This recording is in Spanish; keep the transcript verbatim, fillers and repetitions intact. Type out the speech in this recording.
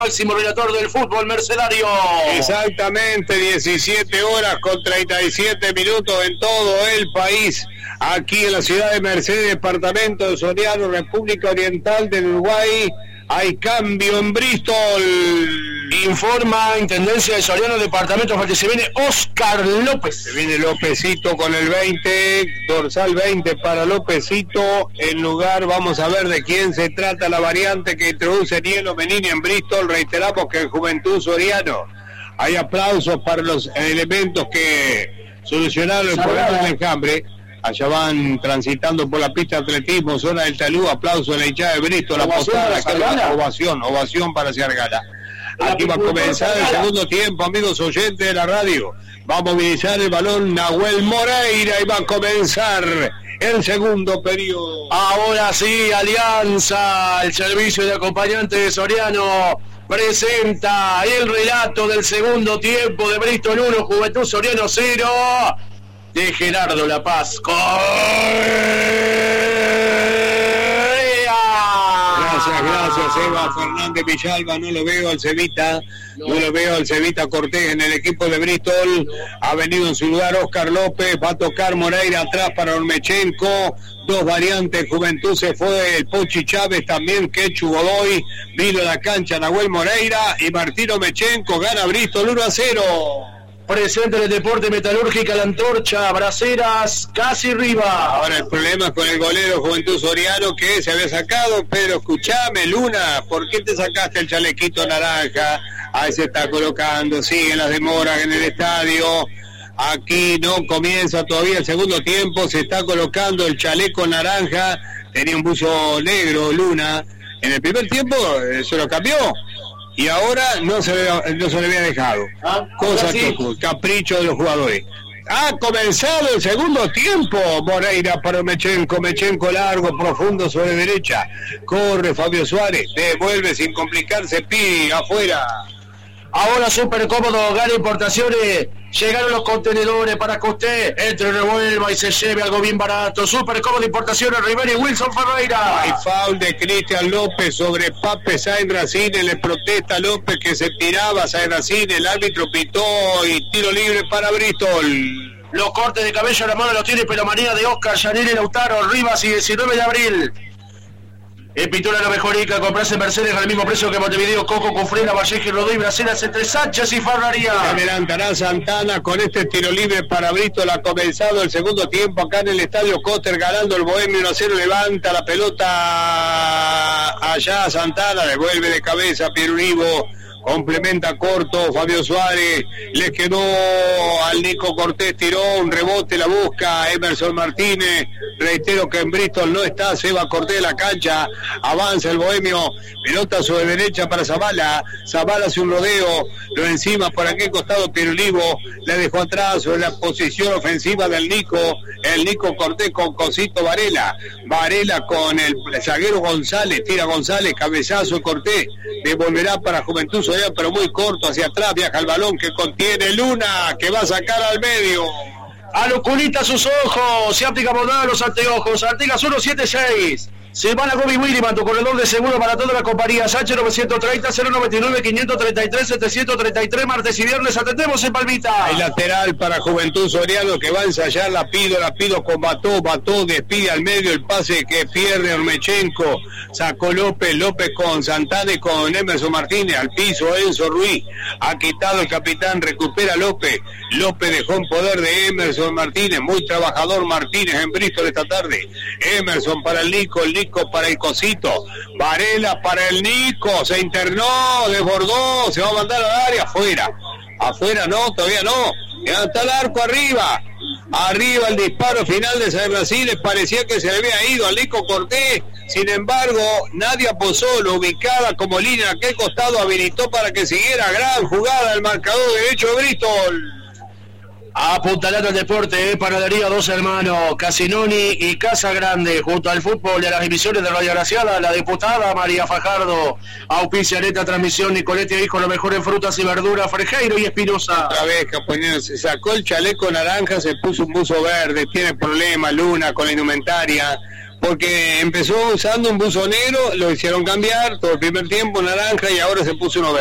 máximo relator del fútbol mercedario. Exactamente, diecisiete horas con treinta y siete minutos en todo el país. Aquí en la ciudad de Mercedes, departamento de Soriano, República Oriental del Uruguay. Hay cambio en Bristol. Informa Intendencia de Soriano, departamento donde se viene Oscar López. Se viene Lópezito con el veinte, dorsal veinte para Lópezito. En lugar, vamos a ver de quién se trata la variante que introduce Nielo Menini en Bristol. Reiteramos que en Juventud Soriano hay aplausos para los elementos que solucionaron el problema del enjambre. Allá van transitando por la pista de atletismo, zona del Talú, aplauso de la hinchada de Bristol, la posada, la ovación, ovación para Ciargala. Aquí va a comenzar el segundo tiempo, amigos oyentes de la radio. Va a movilizar el balón Nahuel Moreira y va a comenzar el segundo periodo. Ahora sí, Alianza, el servicio de acompañante de Soriano, presenta el relato del segundo tiempo de Bristol uno, Juventud Soriano cero. De Gerardo La Paz. Gracias, gracias, Eva Fernández Villalba. No lo veo al Cevita, no. no lo veo al Cevita Cortés en el equipo de Bristol. No. Ha venido en su lugar Oscar López. Va a tocar Moreira atrás para Ormechenko. Dos variantes, Juventud se fue el Pochi Chávez, también Quechu Godoy. Vino a la cancha Nahuel Moreira y Martín Ormechenko. Gana Bristol uno a cero. Presente en el deporte Metalúrgica, La Antorcha, Braceras, casi arriba. Ahora el problema es con el golero Juventud Soriano que se había sacado, pero escuchame, Luna, ¿por qué te sacaste el chalequito naranja? Ahí se está colocando, siguen las demoras en el estadio. Aquí no comienza todavía el segundo tiempo, se está colocando el chaleco naranja. Tenía un buzo negro, Luna. En el primer tiempo eh, se lo cambió. Y ahora no se le, no se le había dejado. ¿Ah? Cosa sí. que capricho de los jugadores. Ha comenzado el segundo tiempo. Moreira para Mechenko. Mechenko largo, profundo sobre derecha. Corre Fabio Suárez. Devuelve sin complicarse. Pi afuera. Ahora súper cómodo, Gana Importaciones. Llegaron los contenedores para que usted entre, revuelva y se lleve algo bien barato. Súper cómodo Importaciones, Rivera y Wilson Ferreira. Hay foul de Cristian López sobre Pape Sáenz Racine. Le protesta a López que se tiraba. Sáenz Racine, el árbitro pitó y tiro libre para Bristol. Los cortes de cabello a la mano los tiene Pelomanía de Oscar, Yanire Lautaro, Rivas y diecinueve de abril. En Pintura La Mejorica, comprarse Mercedes al mismo precio que Montevideo, Coco, Cufrena, Vallejo, Rodó y Braceras entre Sánchez y Ferraría. Se adelantará Santana con este tiro libre para Bristol. Ha comenzado el segundo tiempo acá en el estadio Cotter, ganando el Bohemio uno a cero. Levanta la pelota allá Santana, devuelve de cabeza Pieruribo. Complementa corto Fabio Suárez, le quedó al Nico Cortés, tiró un rebote, la busca Emerson Martínez. Reitero que en Bristol no está Seba Cortés en la cancha. Avanza el Bohemio, pelota sobre derecha para Zavala. Zavala hace un rodeo, lo encima por aquel costado Pierulivo, le dejó atrás sobre la posición ofensiva del Nico. El Nico Cortés con Cosito Varela. Varela con el zaguero González, tira González, cabezazo Cortés, devolverá para Juventud Soriano, pero muy corto hacia atrás, viaja el balón que contiene Luna, que va a sacar al medio. A los culitas sus ojos, se aplica bordada los anteojos, Artigas ciento setenta y seis. Silvana Gobi Williman, tu corredor de seguro para toda la compañía. Sánchez novecientos treinta, cero noventa y nueve, quinientos treinta y tres, setecientos treinta y tres, martes y viernes atendemos en Palmita. El lateral para Juventud Soriano que va a ensayar, la pido, la pido con Bató, Bató despide al medio el pase que pierde Ormechenko. Sacó López, López con Santana y con Emerson Martínez, al piso Enzo Ruiz. Ha quitado el capitán, recupera López. López dejó en poder de Emerson Martínez, muy trabajador Martínez en Bristol esta tarde. Emerson para el Nico, el Nico para el Cosito, Varela para el Nico, se internó, desbordó, se va a mandar al área, afuera, afuera no, todavía no, ya está el arco arriba, arriba el disparo final de San Brasil, parecía que se le había ido al Nico Cortés, sin embargo, Nadia Pozzolo, ubicada como línea en aquel costado, habilitó para que siguiera, gran jugada el marcador derecho de Bristol. Apuntalando el deporte, eh, Panadería Dos Hermanos, Casinoni y Casa Grande, junto al fútbol y a las divisiones de Radio Graciada, la diputada María Fajardo, auspicia esta transmisión, Nicolete ahí con lo mejor en frutas y verduras, Frejeiro y Espinosa. Otra vez, Caponero, se sacó el chaleco naranja, se puso un buzo verde, tiene problemas Luna con la indumentaria, porque empezó usando un buzo negro, lo hicieron cambiar todo el primer tiempo naranja y ahora se puso uno verde.